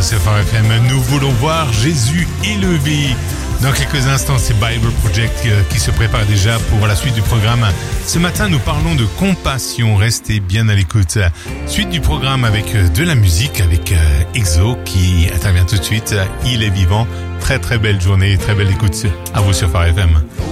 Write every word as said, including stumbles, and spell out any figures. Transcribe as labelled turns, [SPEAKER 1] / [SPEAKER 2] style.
[SPEAKER 1] sur Phare F M. Nous voulons voir Jésus élevé. Dans quelques instants, c'est Bible Project qui se prépare déjà pour la suite du programme. Ce matin, nous parlons de compassion. Restez bien à l'écoute. Suite du programme avec de la musique, avec Exo qui intervient tout de suite. Il est vivant. Très très belle journée, très belle écoute à vous sur Phare F M.